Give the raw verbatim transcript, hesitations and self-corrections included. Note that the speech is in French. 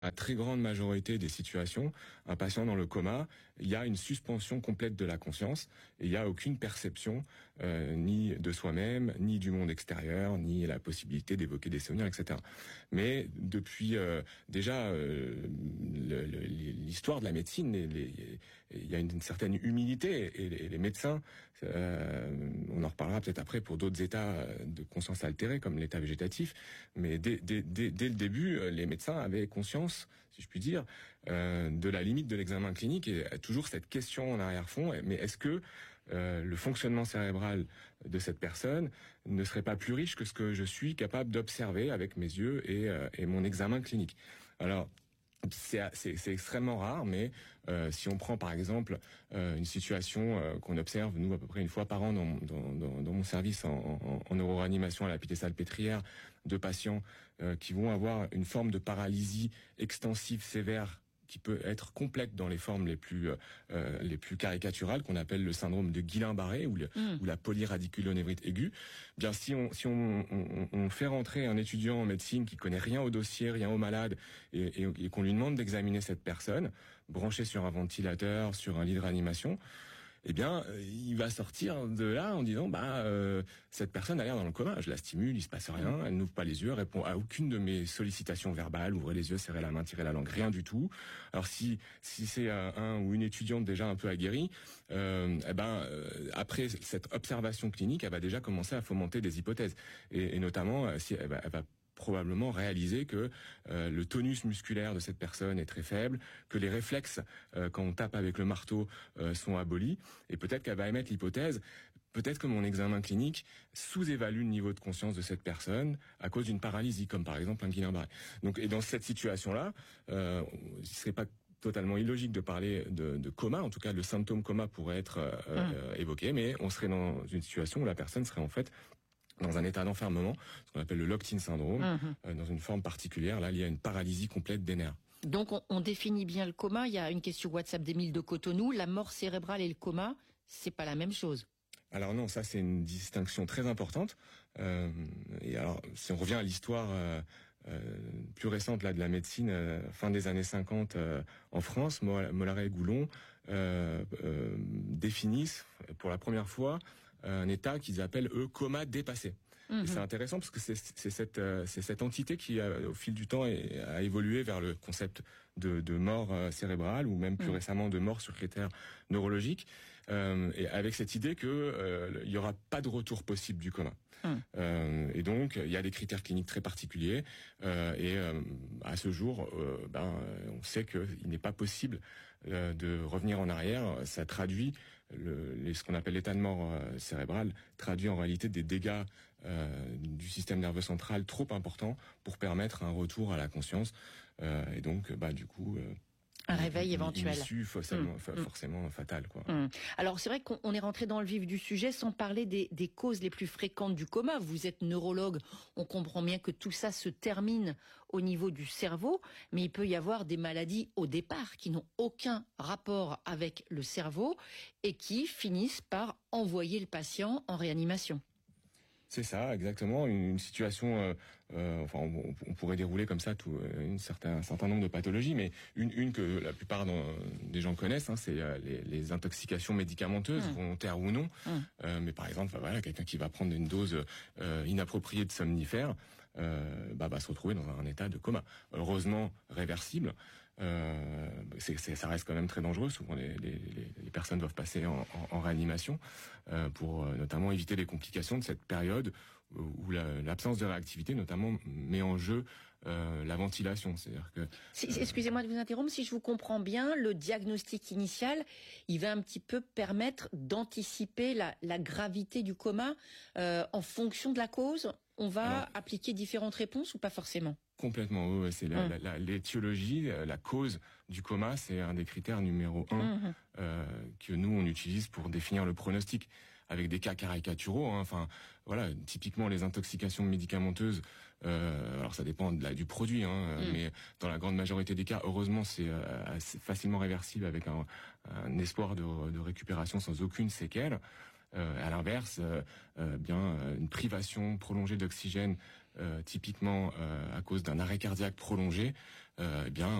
la très grande majorité des situations, un patient dans le coma, il y a une suspension complète de la conscience et il n'y a aucune perception euh, ni de soi-même, ni du monde extérieur, ni la possibilité d'évoquer des souvenirs, et cetera. Mais depuis euh, déjà euh, le, le, l'histoire de la médecine, les, les, il y a une, une certaine humilité et les, les médecins, euh, on en reparlera peut-être après pour d'autres états de conscience altérés comme l'état végétatif, mais dès, dès, dès, dès le début, les médecins avaient conscience, si je puis dire, euh, de la limite de l'examen clinique et toujours cette question en arrière-fond, mais est-ce que euh, le fonctionnement cérébral de cette personne ne serait pas plus riche que ce que je suis capable d'observer avec mes yeux et, euh, et mon examen clinique? Alors, C'est, c'est, c'est extrêmement rare, mais euh, si on prend par exemple euh, une situation euh, qu'on observe, nous, à peu près une fois par an dans, dans, dans, dans mon service en, en, en neuroréanimation à la Pitié-Salpêtrière, de patients euh, qui vont avoir une forme de paralysie extensive sévère qui peut être complète dans les formes les plus euh, les plus caricaturales, qu'on appelle le syndrome de Guillain-Barré ou, le, mmh. ou la polyradiculonévrite aiguë. Bien, si on si on, on, on fait rentrer un étudiant en médecine qui connaît rien au dossier, rien au malade, et, et, et qu'on lui demande d'examiner cette personne, branchée sur un ventilateur, sur un lit de réanimation, eh bien, il va sortir de là en disant, bah, euh, cette personne a l'air dans le coma. Je la stimule, il se passe rien, elle n'ouvre pas les yeux, répond à aucune de mes sollicitations verbales, ouvrez les yeux, serrez la main, tirez la langue, rien du tout. Alors si si c'est un, un ou une étudiante déjà un peu aguerrie, euh, eh ben, euh, après cette observation clinique, elle va déjà commencer à fomenter des hypothèses, et, et notamment, si elle va, elle va probablement réaliser que euh, le tonus musculaire de cette personne est très faible, que les réflexes euh, quand on tape avec le marteau euh, sont abolis, et peut-être qu'elle va émettre l'hypothèse, peut-être que mon examen clinique sous-évalue le niveau de conscience de cette personne à cause d'une paralysie, comme par exemple un Guillain-Barré. Donc, et dans cette situation-là, euh, il serait pas totalement illogique de parler de, de coma, en tout cas le symptôme coma pourrait être euh, mmh. euh, évoqué, mais on serait dans une situation où la personne serait en fait dans un état d'enfermement, ce qu'on appelle le locked-in syndrome, mmh. euh, dans une forme particulière, là, liée à une paralysie complète des nerfs. Donc, on, on définit bien le coma. Il y a une question WhatsApp d'Émile de Cotonou. La mort cérébrale et le coma, c'est pas la même chose. Alors non, ça c'est une distinction très importante. Euh, et alors, si on revient à l'histoire euh, euh, plus récente là de la médecine, euh, fin des années cinquante euh, en France, Mollaret et Goulon euh, euh, définissent pour la première fois un état qu'ils appellent eux coma dépassé. Mmh. Et c'est intéressant parce que c'est, c'est cette euh, c'est cette entité qui a, au fil du temps est, a évolué vers le concept de, de mort euh, cérébrale ou même plus mmh. récemment de mort sur critères neurologiques, euh, et avec cette idée que euh, il y aura pas de retour possible du coma. Mmh. Euh, et donc il y a des critères cliniques très particuliers euh, et euh, à ce jour, euh, ben on sait qu'il n'est pas possible euh, de revenir en arrière. Ça traduit le, les, ce qu'on appelle l'état de mort euh, cérébrale, traduit en réalité des dégâts euh, du système nerveux central trop importants pour permettre un retour à la conscience euh, et donc bah du coup euh, un réveil une, éventuel, une issue forcément, mmh. forcément fatale, quoi. Mmh. Alors c'est vrai qu'on est rentré dans le vif du sujet sans parler des, des causes les plus fréquentes du coma. Vous êtes neurologue, on comprend bien que tout ça se termine au niveau du cerveau, mais il peut y avoir des maladies au départ qui n'ont aucun rapport avec le cerveau et qui finissent par envoyer le patient en réanimation. C'est ça, exactement. Une, une situation, euh, euh, enfin, on, on pourrait dérouler comme ça tout une certain, un certain nombre de pathologies, mais une, une que la plupart des gens connaissent, hein, c'est euh, les, les intoxications médicamenteuses, mmh. volontaires ou non. Mmh. Euh, mais par exemple, bah, voilà, quelqu'un qui va prendre une dose euh, inappropriée de somnifères, euh, bah, va se retrouver dans un état de coma. Heureusement réversible. Euh, c'est, c'est, ça reste quand même très dangereux. Souvent, les, les, les personnes doivent passer en, en, en réanimation euh, pour euh, notamment éviter les complications de cette période où la, l'absence de réactivité, notamment, met en jeu euh, la ventilation. C'est-à-dire que. Si, euh, excusez-moi de vous interrompre. Si je vous comprends bien, le diagnostic initial, il va un petit peu permettre d'anticiper la, la gravité du coma euh, en fonction de la cause. On va Alors, appliquer différentes réponses ou pas forcément? Complètement, oui, c'est la, hum. la, la, l'étiologie, la cause du coma, c'est un des critères numéro un hum. euh, que nous on utilise pour définir le pronostic, avec des cas caricaturaux. Hein, enfin, voilà, typiquement les intoxications médicamenteuses. Euh, alors ça dépend de la, du produit, hein, hum. mais dans la grande majorité des cas, heureusement, c'est euh, assez facilement réversible avec un, un espoir de, de récupération sans aucune séquelle. Euh, à l'inverse, euh, euh, bien euh, une privation prolongée d'oxygène euh, typiquement euh, à cause d'un arrêt cardiaque prolongé, euh, eh bien